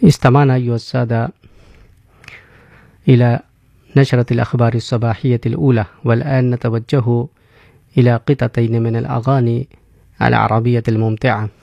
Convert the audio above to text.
استمعنا أيها السادة إلى نشرة الأخبار الصباحية الأولى، والآن نتوجه إلى قطعتين من الأغاني العربية الممتعة.